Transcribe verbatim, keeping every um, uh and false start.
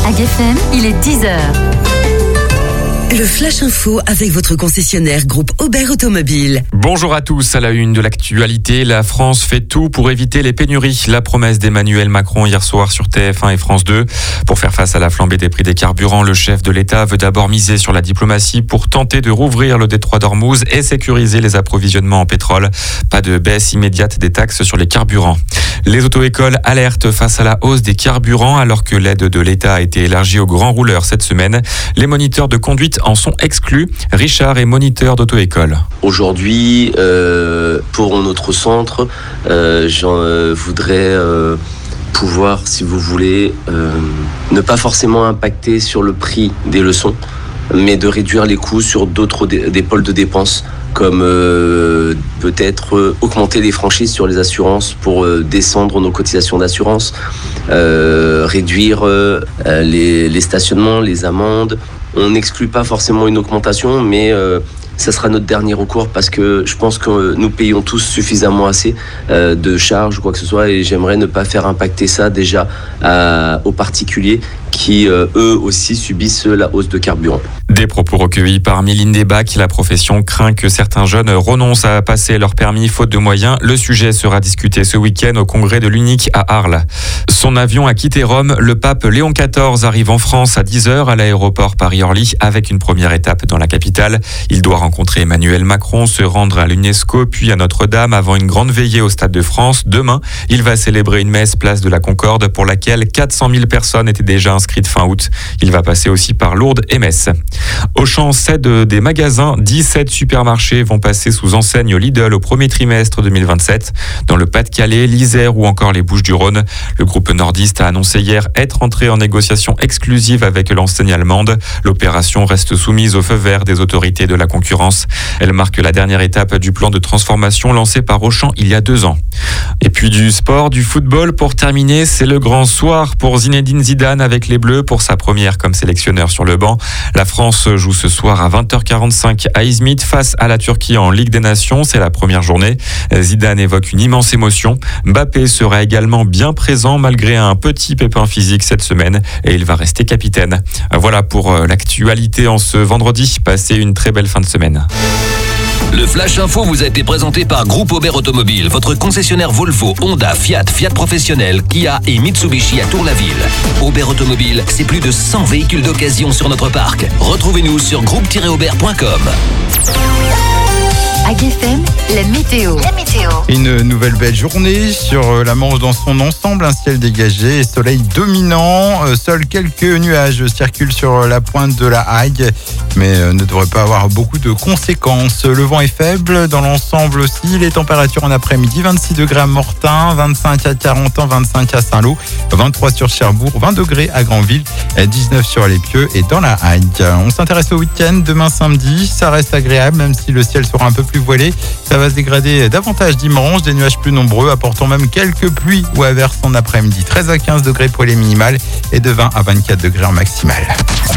A G F M, il est dix heures. Le Flash Info avec votre concessionnaire groupe Aubert Automobile. Bonjour à tous, à la une de l'actualité, la France fait tout pour éviter les pénuries. La promesse d'Emmanuel Macron hier soir sur T F un et France deux. Pour faire face à la flambée des prix des carburants, le chef de l'État veut d'abord miser sur la diplomatie pour tenter de rouvrir le détroit d'Ormuz et sécuriser les approvisionnements en pétrole. Pas de baisse immédiate des taxes sur les carburants. Les auto-écoles alertent face à la hausse des carburants alors que l'aide de l'État a été élargie aux grands rouleurs cette semaine. Les moniteurs de conduite en sont exclus. Richard est moniteur d'auto-école. Aujourd'hui, euh, pour notre centre, euh, j'en euh, voudrais euh, pouvoir, si vous voulez, euh, ne pas forcément impacter sur le prix des leçons, mais de réduire les coûts sur d'autres dé- des pôles de dépenses, comme euh, peut-être euh, augmenter les franchises sur les assurances pour euh, descendre nos cotisations d'assurance, euh, réduire euh, les, les stationnements, les amendes. On n'exclut pas forcément une augmentation, mais euh, ça sera notre dernier recours parce que je pense que nous payons tous suffisamment assez euh, de charges ou quoi que ce soit, et j'aimerais ne pas faire impacter ça déjà à, aux particuliers qui, euh, eux aussi, subissent la hausse de carburant. Des propos recueillis par Méline Desbacs. La profession craint que certains jeunes renoncent à passer leur permis faute de moyens. Le sujet sera discuté ce week-end au congrès de l'Unique à Arles. Son avion a quitté Rome. Le pape Léon quatorze arrive en France à dix heures à l'aéroport Paris-Orly avec une première étape dans la capitale. Il doit rencontrer Emmanuel Macron, se rendre à l'UNESCO puis à Notre-Dame avant une grande veillée au Stade de France. Demain, il va célébrer une messe place de la Concorde pour laquelle quatre cent mille personnes étaient déjà inscrites fin août. Il va passer aussi par Lourdes et Metz. Auchan cède des magasins. dix-sept supermarchés vont passer sous enseigne Lidl au premier trimestre deux mille vingt-sept. Dans le Pas-de-Calais, l'Isère ou encore les Bouches-du-Rhône. Le groupe nordiste a annoncé hier être entré en négociation exclusive avec l'enseigne allemande. L'opération reste soumise au feu vert des autorités de la concurrence. Elle marque la dernière étape du plan de transformation lancé par Auchan il y a deux ans. Et puis du sport, du football pour terminer, c'est le grand soir pour Zinedine Zidane avec les Bleus pour sa première comme sélectionneur sur le banc. La France joue ce soir à vingt heures quarante-cinq à Izmit face à la Turquie en Ligue des Nations. C'est la première journée. Zidane évoque une immense émotion. Mbappé sera également bien présent malgré un petit pépin physique cette semaine et il va rester capitaine. Voilà pour l'actualité en ce vendredi. Passez une très belle fin de semaine. Le Flash Info vous a été présenté par Groupe Aubert Automobile, votre concessionnaire Volvo, Honda, Fiat, Fiat Professionnel, Kia et Mitsubishi à Tour-la-Ville. Aubert Automobile, c'est plus de cent véhicules d'occasion sur notre parc. Retrouvez-nous sur groupe tiret aubert point com. A G F M, la météo. La météo. Une nouvelle belle journée sur la Manche dans son ensemble, un ciel dégagé et soleil dominant. Seuls quelques nuages circulent sur la pointe de la Hague, mais ne devraient pas avoir beaucoup de conséquences. Le vent est faible dans l'ensemble aussi. Les températures en après-midi, vingt-six degrés à Mortain, vingt-cinq à Carentan, vingt-cinq à Saint-Lô, vingt-trois sur Cherbourg, vingt degrés à Granville, dix-neuf sur les Pieux et dans la Hague. On s'intéresse au week-end, demain samedi. Ça reste agréable même si le ciel sera un peu plus voilé. Ça va se dégrader davantage dimanche, des nuages plus nombreux apportant même quelques pluies ou averses en après-midi. treize à quinze degrés pour les minimales et de vingt à vingt-quatre degrés en maximale.